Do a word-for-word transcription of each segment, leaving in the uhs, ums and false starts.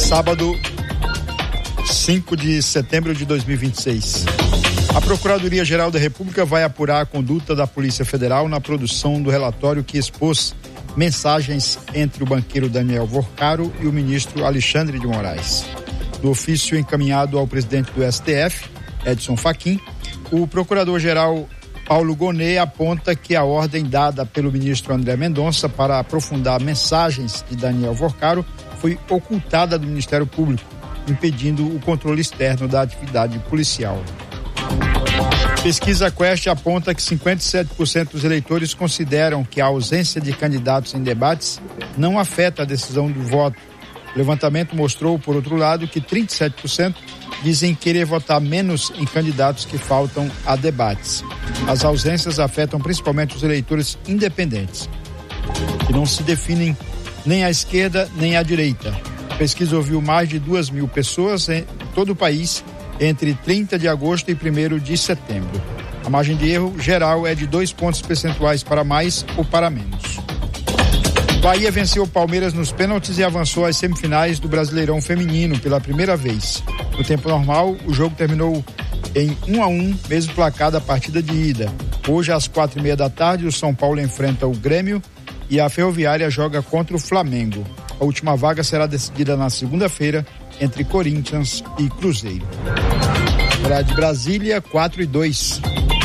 Sábado, cinco de setembro de dois mil e vinte e seis. A Procuradoria-Geral da República vai apurar a conduta da Polícia Federal na produção do relatório que expôs mensagens entre o banqueiro Daniel Vorcaro e o ministro Alexandre de Moraes. Do ofício encaminhado ao presidente do S T F, Edson Fachin, o procurador-geral Paulo Gonet aponta que a ordem dada pelo ministro André Mendonça para aprofundar mensagens de Daniel Vorcaro foi ocultada do Ministério Público, impedindo o controle externo da atividade policial. Pesquisa Quest aponta que cinquenta e sete por cento dos eleitores consideram que a ausência de candidatos em debates não afeta a decisão do voto. O levantamento mostrou, por outro lado, que trinta e sete por cento dizem querer votar menos em candidatos que faltam a debates. As ausências afetam principalmente os eleitores independentes, que não se definem nem à esquerda nem à direita. A pesquisa ouviu mais de duas mil pessoas em todo o país entre trinta de agosto e primeiro de setembro. A margem de erro geral é de dois pontos percentuais para mais ou para menos. Bahia venceu o Palmeiras nos pênaltis e avançou às semifinais do Brasileirão Feminino pela primeira vez. No tempo normal, o jogo terminou em um a um, mesmo placar da partida de ida. Hoje, às quatro e meia da tarde, o São Paulo enfrenta o Grêmio e a Ferroviária joga contra o Flamengo. A última vaga será decidida na segunda-feira entre Corinthians e Cruzeiro. Para de Brasília, quatro e dois.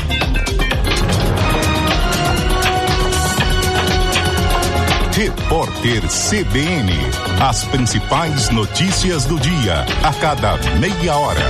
Repórter C B N. As principais notícias do dia, a cada meia hora.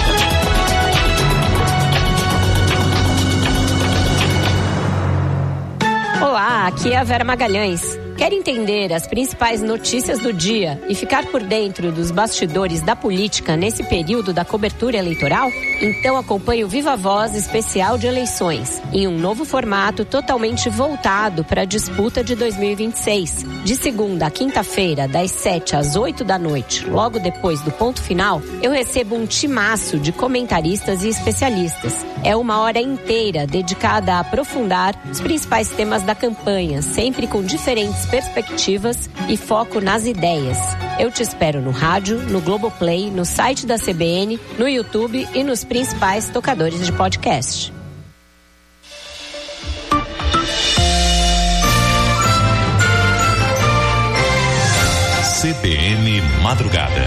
Olá, aqui é a Vera Magalhães. Quer entender as principais notícias do dia e ficar por dentro dos bastidores da política nesse período da cobertura eleitoral? Então acompanhe o Viva Voz especial de eleições, em um novo formato totalmente voltado para a disputa de dois mil e vinte e seis. De segunda a quinta-feira, das sete às oito da noite, logo depois do ponto final, eu recebo um timaço de comentaristas e especialistas. É uma hora inteira dedicada a aprofundar os principais temas da campanha, sempre com diferentes perspectivas e foco nas ideias. Eu te espero no rádio, no Globoplay, no site da C B N, no YouTube e nos principais tocadores de podcast. C B N Madrugada.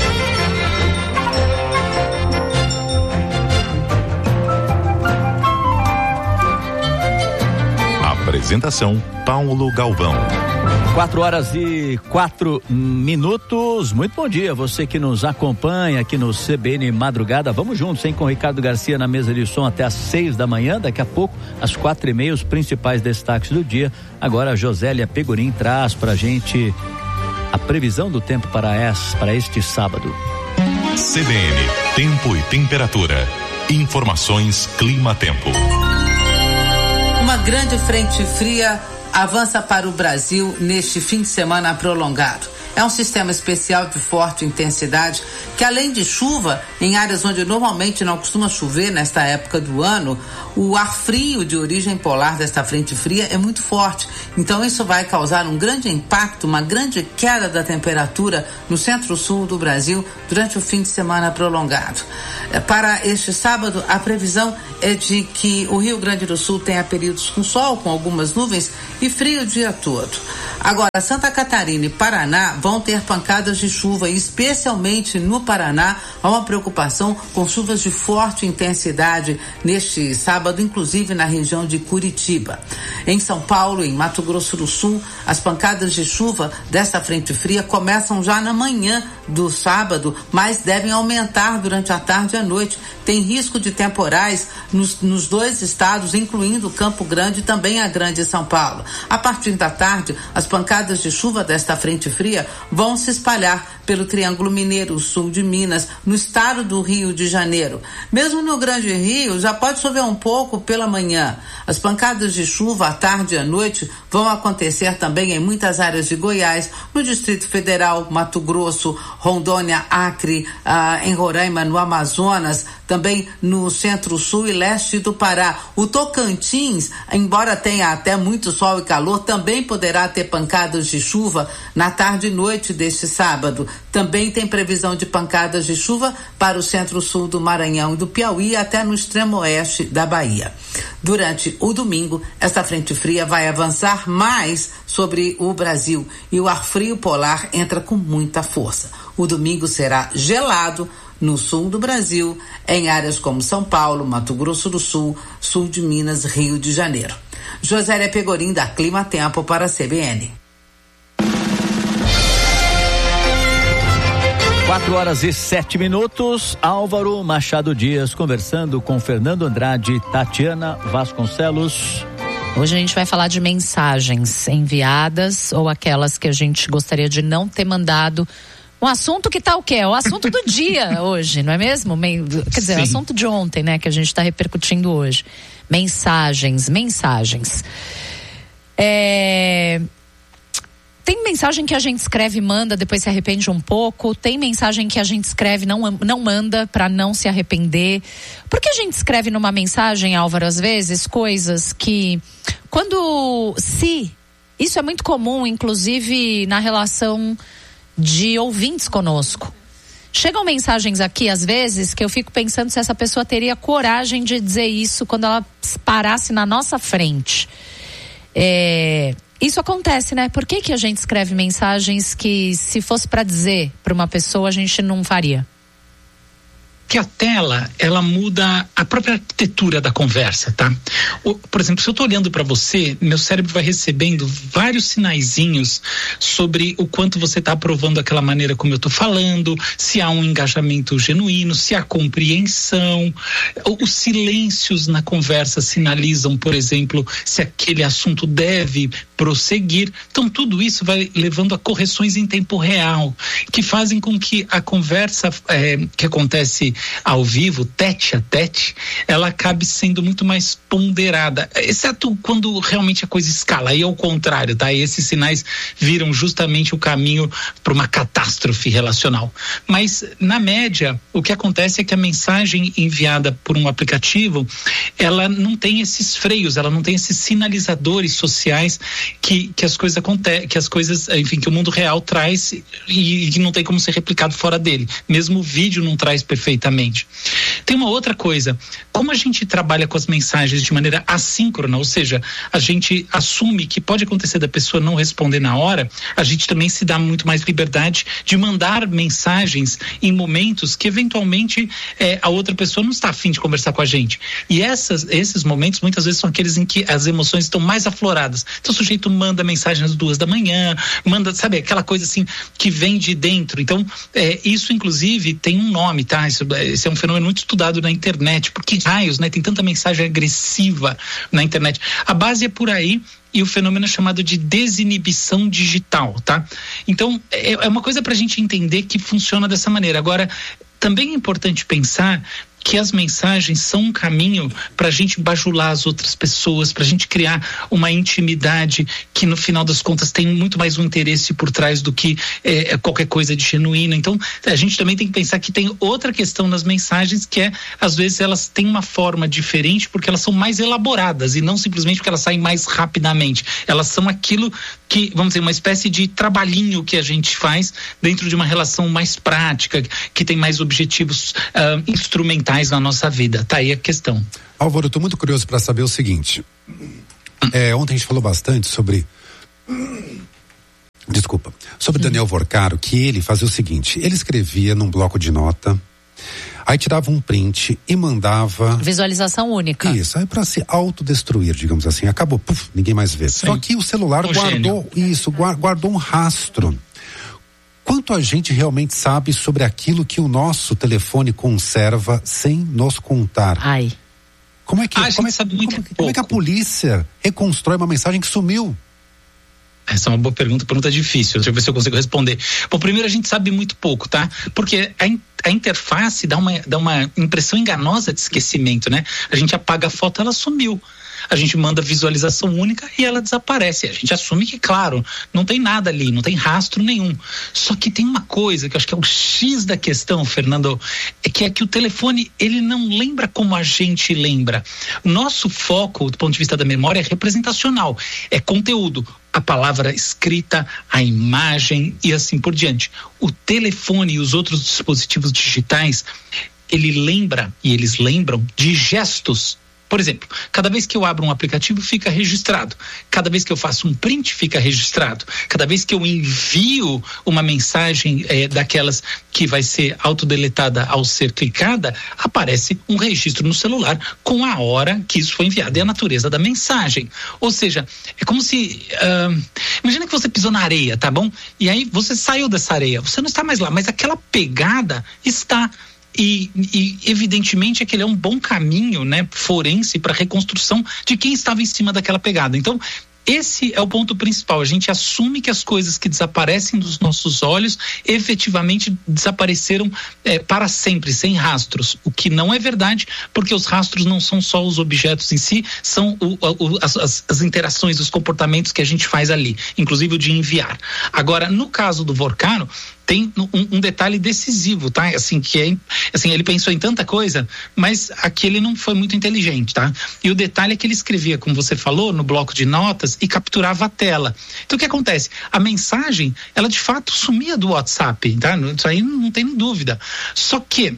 Apresentação Paulo Galvão. Quatro horas e quatro minutos. Muito bom dia, você que nos acompanha aqui no C B N Madrugada. Vamos juntos, hein, com o Ricardo Garcia na mesa de som até às seis da manhã. Daqui a pouco, às quatro e meia, os principais destaques do dia. Agora a Josélia Pegorim traz pra gente a previsão do tempo para, essa, para este sábado. C B N, tempo e temperatura. Informações Clima-Tempo. Uma grande frente fria avança para o Brasil neste fim de semana prolongado. É um sistema especial de forte intensidade que, além de chuva, em áreas onde normalmente não costuma chover nesta época do ano, o ar frio de origem polar desta frente fria é muito forte. Então isso vai causar um grande impacto, uma grande queda da temperatura no centro-sul do Brasil durante o fim de semana prolongado. Para este sábado, a previsão é de que o Rio Grande do Sul tenha períodos com sol, com algumas nuvens e frio o dia todo. Agora, Santa Catarina e Paraná vão ter pancadas de chuva, e especialmente no Paraná há uma preocupação com chuvas de forte intensidade neste sábado, inclusive na região de Curitiba. Em São Paulo, em Mato Grosso do Sul, as pancadas de chuva desta frente fria começam já na manhã do sábado, mas devem aumentar durante a tarde e a noite. Tem risco de temporais nos, nos dois estados, incluindo Campo Grande e também a Grande São Paulo. A partir da tarde, as pancadas de chuva desta frente fria vão se espalhar pelo Triângulo Mineiro, sul de Minas, no estado do Rio de Janeiro. Mesmo no Grande Rio, já pode chover um pouco pela manhã. As pancadas de chuva à tarde e à noite vão acontecer também em muitas áreas de Goiás, no Distrito Federal, Mato Grosso, Rondônia, Acre, ah, em Roraima, no Amazonas, também no centro-sul e leste do Pará. O Tocantins, embora tenha até muito sol e calor, também poderá ter pancadas de chuva na tarde e noite deste sábado. Também tem previsão de pancadas de chuva para o centro-sul do Maranhão e do Piauí, até no extremo oeste da Bahia. Durante o domingo, esta frente fria vai avançar mais sobre o Brasil e o ar frio polar entra com muita força. O domingo será gelado no sul do Brasil, em áreas como São Paulo, Mato Grosso do Sul, sul de Minas, Rio de Janeiro. Josélia Pegorim, da Clima Tempo, para a C B N. Quatro horas e sete minutos. Álvaro Machado Dias conversando com Fernando Andrade e Tatiana Vasconcelos. Hoje a gente vai falar de mensagens enviadas ou aquelas que a gente gostaria de não ter mandado. Um assunto que tá o quê? O assunto do dia hoje, não é mesmo? Quer dizer, Sim. o assunto de ontem, né? Que a gente está repercutindo hoje. Mensagens, mensagens. É... Tem mensagem que a gente escreve e manda, depois se arrepende um pouco. Tem mensagem que a gente escreve e não, não manda para não se arrepender. Por que a gente escreve numa mensagem, Álvaro, às vezes, coisas que... Quando... Se... Isso é muito comum, inclusive, na relação de ouvintes conosco. Chegam mensagens aqui, às vezes, que eu fico pensando se essa pessoa teria coragem de dizer isso quando ela parasse na nossa frente. É... Isso acontece, né? Por que que a gente escreve mensagens que, se fosse para dizer para uma pessoa, a gente não faria? Que a tela, ela muda a própria arquitetura da conversa, tá? O, por exemplo, se eu tô olhando para você, meu cérebro vai recebendo vários sinaizinhos sobre o quanto você tá aprovando aquela maneira como eu tô falando, se há um engajamento genuíno, se há compreensão. Os silêncios na conversa sinalizam, por exemplo, se aquele assunto deve prosseguir. Então, tudo isso vai levando a correções em tempo real, que fazem com que a conversa é, que acontece ao vivo, tete a tete, ela acabe sendo muito mais ponderada, exceto quando realmente a coisa escala. Aí é o contrário, tá? E esses sinais viram justamente o caminho para uma catástrofe relacional. Mas, na média, o que acontece é que a mensagem enviada por um aplicativo, ela não tem esses freios, ela não tem esses sinalizadores sociais que, que as coisas acontecem, que as coisas, enfim, que o mundo real traz e que não tem como ser replicado fora dele. Mesmo o vídeo não traz perfeitamente. Tem uma outra coisa, como a gente trabalha com as mensagens de maneira assíncrona, ou seja, a gente assume que pode acontecer da pessoa não responder na hora, a gente também se dá muito mais liberdade de mandar mensagens em momentos que eventualmente é, a outra pessoa não está a fim de conversar com a gente. E essas, esses momentos muitas vezes são aqueles em que as emoções estão mais afloradas. Então o sujeito manda mensagem às duas da manhã, manda, sabe, aquela coisa assim que vem de dentro. Então é, isso inclusive tem um nome, tá? Isso, esse é um fenômeno muito estudado na internet. Por que raios, né? Tem tanta mensagem agressiva na internet. A base é por aí e o fenômeno é chamado de desinibição digital, tá? Então, é, é uma coisa pra gente entender que funciona dessa maneira. Agora, também é importante pensar que as mensagens são um caminho para a gente bajular as outras pessoas, para a gente criar uma intimidade que no final das contas tem muito mais um interesse por trás do que é, qualquer coisa de genuíno. Então a gente também tem que pensar que tem outra questão nas mensagens, que é, às vezes elas têm uma forma diferente porque elas são mais elaboradas e não simplesmente porque elas saem mais rapidamente. Elas são aquilo que, vamos dizer, uma espécie de trabalhinho que a gente faz dentro de uma relação mais prática, que tem mais objetivos uh, instrumentais na nossa vida. Tá aí a questão. Álvaro, eu tô muito curioso para saber o seguinte. É, ontem a gente falou bastante sobre desculpa, sobre Daniel Vorcaro, que ele fazia o seguinte, ele escrevia num bloco de nota, aí tirava um print e mandava... Visualização única. Isso, aí pra se autodestruir, digamos assim. Acabou, puf, ninguém mais vê. Sim. Só que o celular um guardou, gênio. isso, guardou um rastro. Quanto a gente realmente sabe sobre aquilo que o nosso telefone conserva sem nos contar? Ai. Como é que, ah, como, é, sabe muito como, como é que a polícia reconstrói uma mensagem que sumiu? Essa é uma boa pergunta, pergunta difícil. Deixa eu ver se eu consigo responder. Bom, primeiro a gente sabe muito pouco, tá? Porque a, in, a interface dá uma, dá uma impressão enganosa de esquecimento, né? A gente apaga a foto, ela sumiu. a gente manda visualização única e ela desaparece. A gente assume que, claro, não tem nada ali, não tem rastro nenhum. Só que tem uma coisa que eu acho que é o X da questão, Fernando, é que é que o telefone, ele não lembra como a gente lembra. Nosso foco, do ponto de vista da memória, é representacional, é conteúdo. A palavra escrita, a imagem e assim por diante. O telefone e os outros dispositivos digitais, ele lembra e eles lembram de gestos. Por exemplo, cada vez que eu abro um aplicativo fica registrado, cada vez que eu faço um print fica registrado, cada vez que eu envio uma mensagem é, daquelas que vai ser autodeletada ao ser clicada, aparece um registro no celular com a hora que isso foi enviado e a natureza da mensagem. Ou seja, é como se, uh, imagina que você pisou na areia, tá bom? E aí você saiu dessa areia, você não está mais lá, mas aquela pegada está. E, e evidentemente aquele é um bom caminho, né, forense para reconstrução de quem estava em cima daquela pegada. Então esse é o ponto principal, a gente assume que as coisas que desaparecem dos nossos olhos efetivamente desapareceram é, para sempre, sem rastros, o que não é verdade, porque os rastros não são só os objetos em si, são o, o, as, as, as interações, os comportamentos que a gente faz ali, inclusive o de enviar. Agora, no caso do Vorcano, tem um, um detalhe decisivo, tá? Assim, que é, assim, ele pensou em tanta coisa, mas aqui ele não foi muito inteligente, tá? E o detalhe é que ele escrevia, como você falou, no bloco de notas e capturava a tela. Então o que acontece? A mensagem, ela de fato sumia do WhatsApp, tá? Isso aí não tem dúvida. Só que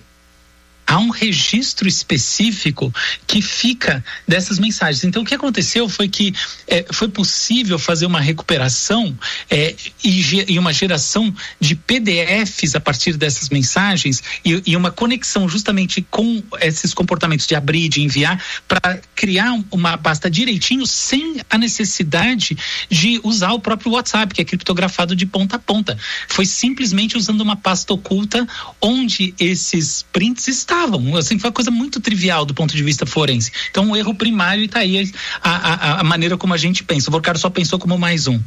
há um registro específico que fica dessas mensagens. Então, o que aconteceu foi que é, foi possível fazer uma recuperação é, e, e uma geração de P D Fs a partir dessas mensagens e, e uma conexão justamente com esses comportamentos de abrir, de enviar, para criar uma pasta direitinho sem a necessidade de usar o próprio WhatsApp, que é criptografado de ponta a ponta. Foi simplesmente usando uma pasta oculta onde esses prints estavam. Assim, foi uma coisa muito trivial do ponto de vista forense. Então, o erro primário está aí a, a, a maneira como a gente pensa. O Vorcano só pensou como mais um.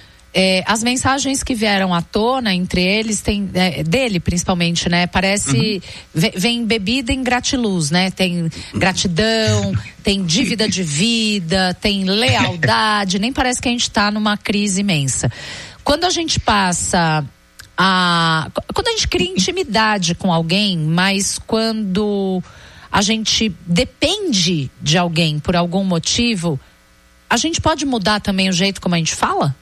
É, as mensagens que vieram à tona entre eles, tem, é, dele principalmente, né? Parece, uhum. vem bebida em gratiluz, né? Tem gratidão, tem dívida de vida, tem lealdade, nem parece que a gente está numa crise imensa. Quando a gente passa... A, quando a gente cria intimidade com alguém, mas quando a gente depende de alguém por algum motivo, a gente pode mudar também o jeito como a gente fala?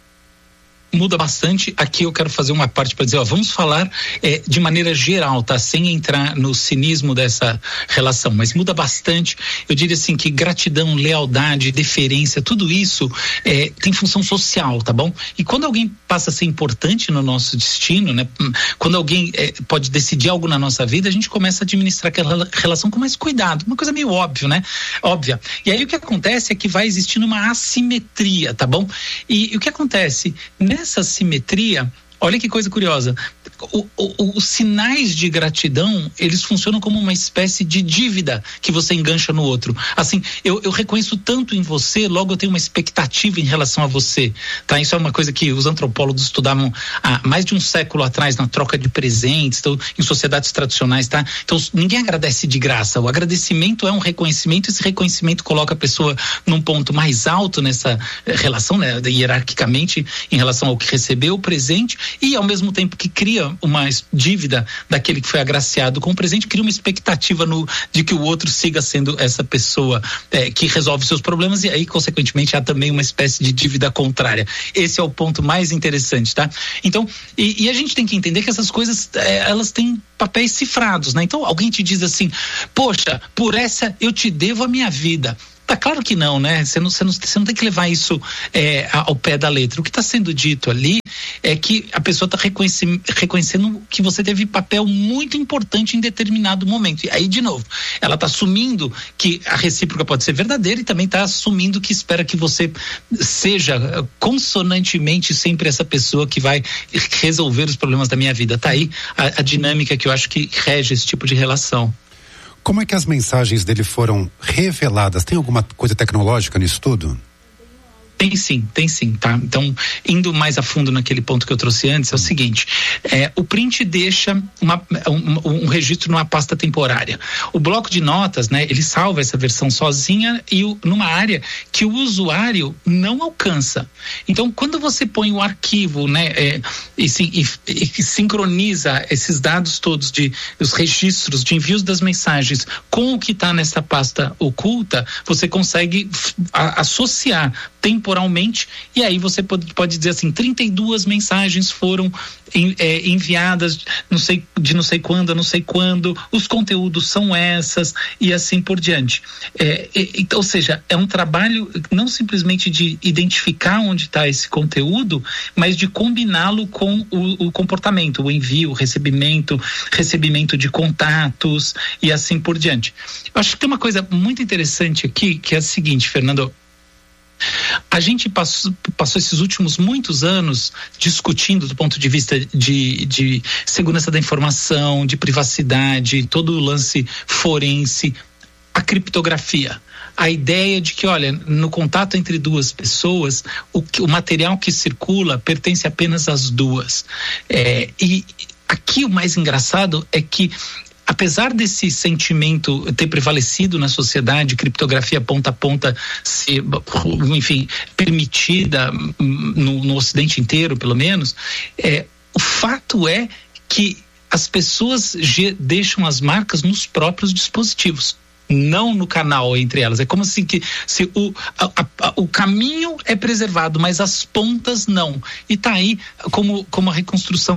Muda bastante. Aqui eu quero fazer uma parte para dizer, ó, vamos falar é, de maneira geral, tá? Sem entrar no cinismo dessa relação, mas muda bastante. Eu diria assim que gratidão, lealdade, deferência, tudo isso é, tem função social, tá bom? E quando alguém passa a ser importante no nosso destino, né? Quando alguém é, pode decidir algo na nossa vida, a gente começa a administrar aquela relação com mais cuidado, uma coisa meio óbvia, né? Óbvia. E aí o que acontece é que vai existindo uma assimetria, tá bom? E, e o que acontece, né? Essa simetria, olha que coisa curiosa, o, o, os sinais de gratidão, eles funcionam como uma espécie de dívida que você engancha no outro. Assim, eu, eu reconheço tanto em você, logo eu tenho uma expectativa em relação a você, tá? Isso é uma coisa que os antropólogos estudavam há mais de um século atrás na troca de presentes, então, em sociedades tradicionais, tá? Então, ninguém agradece de graça, o agradecimento é um reconhecimento, esse reconhecimento coloca a pessoa num ponto mais alto nessa relação, né? Hierarquicamente, em relação ao que recebeu o presente, e ao mesmo tempo que cria uma dívida daquele que foi agraciado com o presente, cria uma expectativa no, de que o outro siga sendo essa pessoa é, que resolve seus problemas, e aí consequentemente há também uma espécie de dívida contrária. Esse é o ponto mais interessante, tá? Então, e, e a gente tem que entender que essas coisas é, elas têm papéis cifrados, né? Então alguém te diz assim, poxa, por essa eu te devo a minha vida. Tá claro que não, né? Você não, você não, você não tem que levar isso é, ao pé da letra. O que está sendo dito ali é que a pessoa está reconhecendo, reconhecendo que você teve papel muito importante em determinado momento. E aí, de novo, ela está assumindo que a recíproca pode ser verdadeira e também está assumindo que espera que você seja consonantemente sempre essa pessoa que vai resolver os problemas da minha vida. Tá aí a, a dinâmica que eu acho que rege esse tipo de relação. Como é que as mensagens dele foram reveladas? Tem alguma coisa tecnológica nisso tudo? Tem sim, tem sim, tá? Então, indo mais a fundo naquele ponto que eu trouxe antes, é o seguinte, é, o print deixa uma, um, um registro numa pasta temporária. O bloco de notas, né, ele salva essa versão sozinha e o, numa área que o usuário não alcança. Então, quando você põe o arquivo, né, é, e, e, e sincroniza esses dados todos, de, os registros de envios das mensagens com o que está nessa pasta oculta, você consegue a, associar temporalmente, e aí você pode, pode dizer assim, trinta e duas mensagens foram em, é, enviadas não sei, de não sei quando a não sei quando, os conteúdos são essas e assim por diante. É, é, ou seja, é um trabalho não simplesmente de identificar onde está esse conteúdo, mas de combiná-lo com o, o comportamento, o envio, o recebimento, recebimento de contatos e assim por diante. Eu acho que tem uma coisa muito interessante aqui, que é a seguinte, Fernando. A gente passou, passou esses últimos muitos anos discutindo do ponto de vista de, de segurança da informação, de privacidade, todo o lance forense, a criptografia. A ideia de que, olha, no contato entre duas pessoas, o, o material que circula pertence apenas às duas. É, e aqui o mais engraçado é que, apesar desse sentimento ter prevalecido na sociedade, criptografia ponta a ponta ser, enfim, permitida no, no Ocidente inteiro, pelo menos, é, o fato é que as pessoas ge- deixam as marcas nos próprios dispositivos, não no canal entre elas. É como assim que se o, a, a, o caminho é preservado, mas as pontas não. E tá aí como, como a reconstrução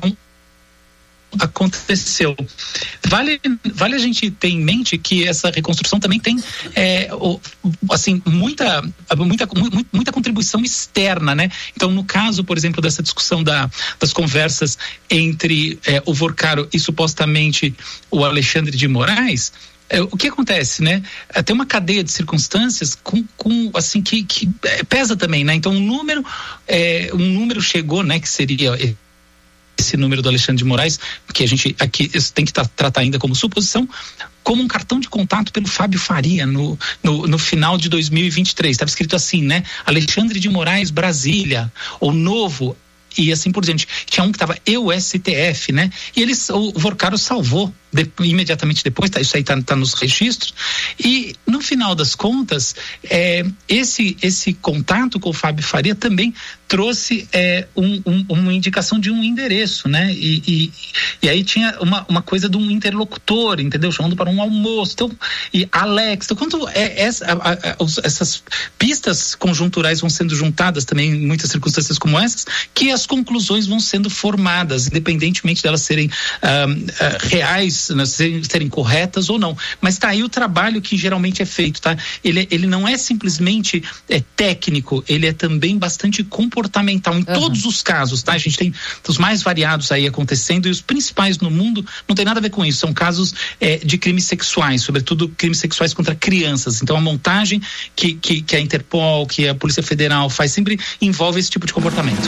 aconteceu. Vale, vale a gente ter em mente que essa reconstrução também tem é, o, assim, muita, muita, muita, muita contribuição externa, né? Então, no caso, por exemplo, dessa discussão da, das conversas entre é, o Vorcaro e supostamente o Alexandre de Moraes, é, o que acontece, né? Tem uma cadeia de circunstâncias com, com assim, que, que é, pesa também, né? Então, um número, é, um número chegou, né? Que seria esse número do Alexandre de Moraes, que a gente aqui tem que tra- tratar ainda como suposição, como um cartão de contato pelo Fábio Faria no, no, no final de dois mil e vinte e três. Estava escrito assim, né? Alexandre de Moraes, Brasília, ou Novo, e assim por diante. Tinha um que estava E U S T F, né? E eles, o Vorcaro salvou de, imediatamente depois, tá, isso aí tá, tá nos registros, e no final das contas, é, esse, esse contato com o Fábio Faria também trouxe é, um, um, uma indicação de um endereço, né? E, e, e aí tinha uma, uma coisa de um interlocutor, entendeu? Chamando para um almoço. Então, e Alex, então, quando é, essa, a, a, essas pistas conjunturais vão sendo juntadas também em muitas circunstâncias como essas, que as conclusões vão sendo formadas, independentemente delas serem ah, ah, reais, né, serem, serem corretas ou não. Mas tá aí o trabalho que geralmente é feito, tá? Ele, ele não é simplesmente é, técnico, ele é também bastante comportamental em uhum. todos os casos, tá? A gente tem os mais variados aí acontecendo, e os principais no mundo não tem nada a ver com isso, são casos é, de crimes sexuais, sobretudo crimes sexuais contra crianças. Então a montagem que, que, que a Interpol, que a Polícia Federal faz sempre envolve esse tipo de comportamento.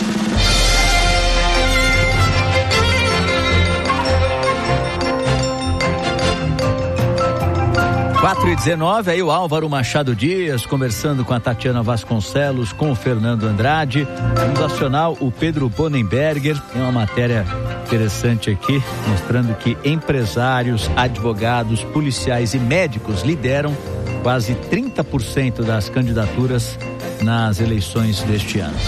quatro e dezenove, aí o Álvaro Machado Dias conversando com a Tatiana Vasconcelos, com o Fernando Andrade. Vamos acionar o Pedro Bonenberger. Tem uma matéria interessante aqui, mostrando que empresários, advogados, policiais e médicos lideram quase trinta por cento das candidaturas nas eleições deste ano.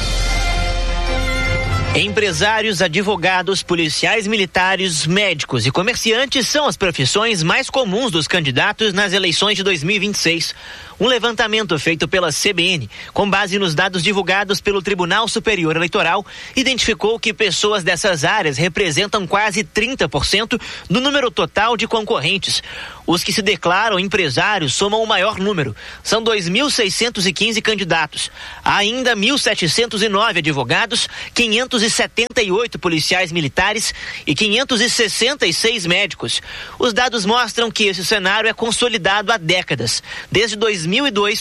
Empresários, advogados, policiais militares, médicos e comerciantes são as profissões mais comuns dos candidatos nas eleições de dois mil e vinte e seis. Um levantamento feito pela C B N, com base nos dados divulgados pelo Tribunal Superior Eleitoral, identificou que pessoas dessas áreas representam quase trinta por cento do número total de concorrentes. Os que se declaram empresários somam o maior número. São dois mil seiscentos e quinze candidatos. Há ainda mil setecentos e nove advogados, quinhentos e setenta e oito policiais militares e quinhentos e sessenta e seis médicos. Os dados mostram que esse cenário é consolidado há décadas. Desde dois mil e dois,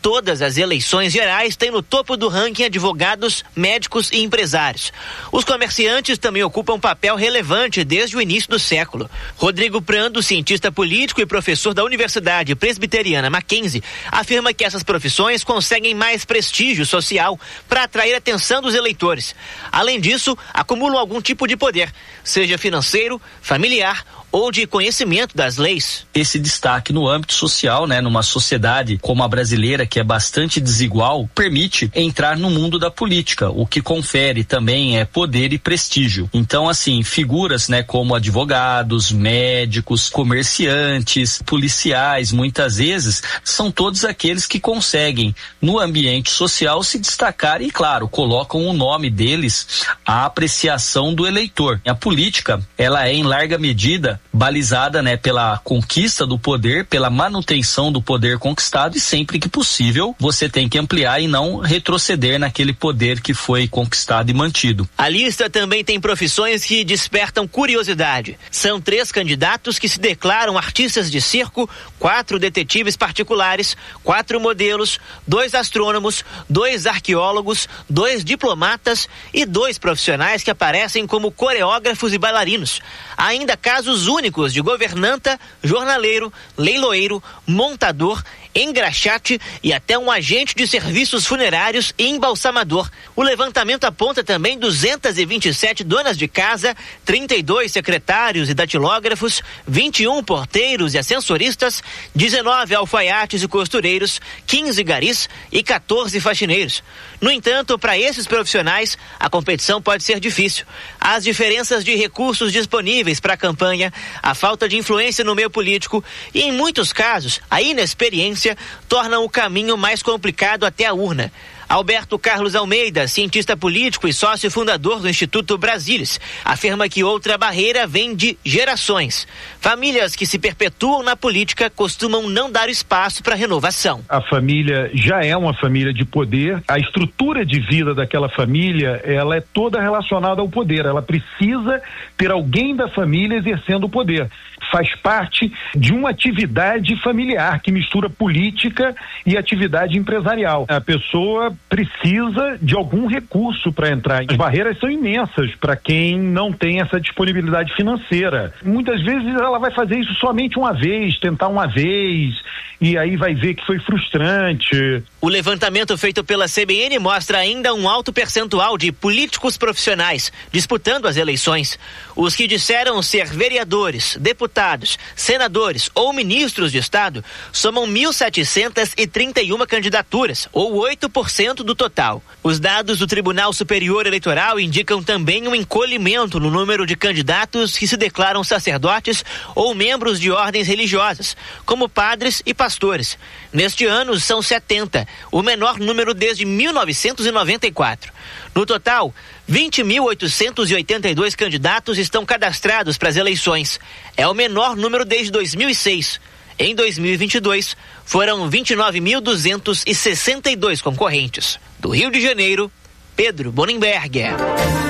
todas as eleições gerais tem no topo do ranking advogados, médicos e empresários. Os comerciantes também ocupam um papel relevante desde o início do século. Rodrigo Prando, cientista político e professor da Universidade Presbiteriana Mackenzie, afirma que essas profissões conseguem mais prestígio social para atrair a atenção dos eleitores. Além disso, acumulam algum tipo de poder, seja financeiro, familiar ou de conhecimento das leis. Esse destaque no âmbito social, né, numa sociedade como a brasileira, que é bastante desigual, permite entrar no mundo da política, o que confere também é poder e prestígio. Então, assim, figuras, né, como advogados, médicos, comerciantes, policiais, muitas vezes, são todos aqueles que conseguem, no ambiente social, se destacar e, claro, colocam o nome deles à apreciação do eleitor. A política, ela é, em larga medida, balizada, né, pela conquista do poder, pela manutenção do poder conquistado, e sempre que possível você tem que ampliar e não retroceder naquele poder que foi conquistado e mantido. A lista também tem profissões que despertam curiosidade. São três candidatos que se declaram artistas de circo, quatro detetives particulares, quatro modelos, dois astrônomos, dois arqueólogos, dois diplomatas e dois profissionais que aparecem como coreógrafos e bailarinos. Há ainda casos únicos de governanta, jornaleiro, leiloeiro, montador, engraxate e até um agente de serviços funerários e embalsamador. O levantamento aponta também duzentas e vinte e sete donas de casa, trinta e dois secretários e datilógrafos, vinte e um porteiros e ascensoristas, dezenove alfaiates e costureiros, quinze garis e quatorze faxineiros. No entanto, para esses profissionais, a competição pode ser difícil. As diferenças de recursos disponíveis para a campanha, a falta de influência no meio político e, em muitos casos, a inexperiência tornam o caminho mais complicado até a urna. Alberto Carlos Almeida, cientista político e sócio fundador do Instituto Brasilis, afirma que outra barreira vem de gerações. Famílias que se perpetuam na política costumam não dar espaço para renovação. A família já é uma família de poder, a estrutura de vida daquela família, ela é toda relacionada ao poder, ela precisa ter alguém da família exercendo o poder. Faz parte de uma atividade familiar que mistura política e atividade empresarial. A pessoa precisa de algum recurso para entrar. As barreiras são imensas para quem não tem essa disponibilidade financeira. Muitas vezes ela vai fazer isso somente uma vez, tentar uma vez, e aí vai ver que foi frustrante. O levantamento feito pela C B N mostra ainda um alto percentual de políticos profissionais disputando as eleições. Os que disseram ser vereadores, deputados, senadores ou ministros de Estado somam mil setecentas e trinta e uma candidaturas, ou oito por cento do total. Os dados do Tribunal Superior Eleitoral indicam também um encolhimento no número de candidatos que se declaram sacerdotes ou membros de ordens religiosas, como padres e pastores. Neste ano são setenta, o menor número desde mil novecentos e noventa e quatro. No total, vinte mil oitocentos e oitenta e dois candidatos estão cadastrados para as eleições. É o menor número desde dois mil e seis. Em dois mil e vinte e dois, foram vinte e nove mil duzentos e sessenta e dois concorrentes. Do Rio de Janeiro, Pedro Bonenberger.